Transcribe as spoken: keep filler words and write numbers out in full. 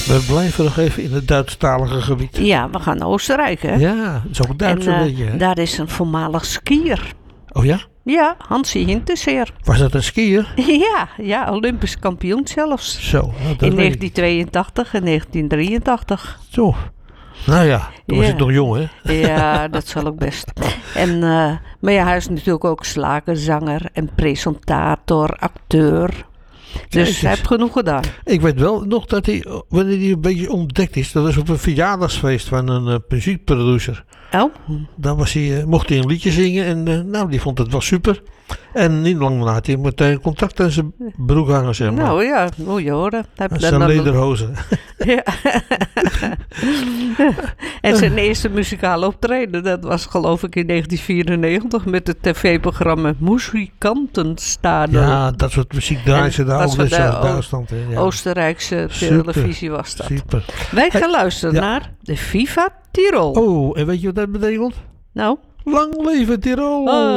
We blijven nog even in het Duitsstalige gebied. Ja, we gaan naar Oostenrijk, hè? Ja, dat is ook Duits en, een uh, beetje, hè? daar is een voormalig skier. Oh ja? Ja, Hansi Hinterseer. Was dat een skier? Ja, ja, Olympisch kampioen zelfs. Zo. Nou, dat in weet negentien tweeëntachtig en negentien drieëntachtig. ik. Zo. Nou ja, toen was Ja. ik nog jong, hè? Ja, dat zal ook best. En, uh, maar ja, hij is natuurlijk ook slagerzanger en presentator, acteur. Dus Kijk hij eens. heeft genoeg gedaan. Ik weet wel nog dat hij, wanneer hij een beetje ontdekt is, dat was op een verjaardagsfeest van een uh, muziekproducer. Oh, Dan was hij, uh, mocht hij een liedje zingen en uh, nou, die vond het wel super. En niet lang daarna had hij meteen contact aan zijn broek hangen, zeg maar. nou ja, moet je horen. Hij heeft Aan dan zijn dan- lederhozen. Ja. En zijn eerste muzikale optreden, dat was geloof ik in negentien vierennegentig met het tv-programma Muzikantenstadel. Ja, dat soort muziek draaien ze En daar dat ook soort, net uh, zoals Duitsland. Hè? Ja. Oostenrijkse Super. televisie was dat. Super. Wij gaan luisteren ja. naar de Viva Tirol. Oh, en weet je wat dat betekent? Nou, Lang leven Tirol! Ah.